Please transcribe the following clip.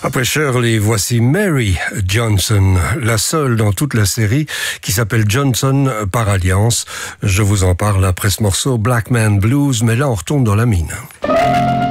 Après Shirley, voici Mary Johnson, la seule dans toute la série qui s'appelle Johnson par alliance. Je vous en parle après ce morceau Black Man Blues, mais là on retourne dans la mine.